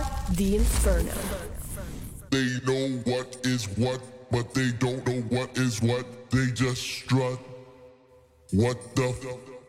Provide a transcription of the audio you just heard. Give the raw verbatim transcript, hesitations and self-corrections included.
The Inferno. They know what is what, but they don't know what is what. They just strut. What the f?